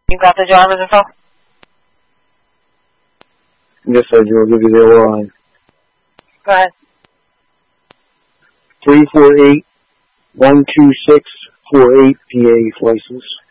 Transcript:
You got the driver's info? Yes, I do. I'll give you the line. Go ahead. 348-12648 PA license.